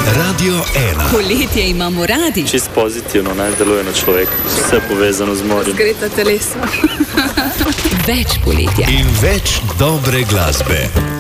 Radio 1. Poletje imamo radi. Čist pozitivno, naj deluje na človeka. Vse povezano z morjem. Zgreta telesa. Več poletja. In več dobre glasbe.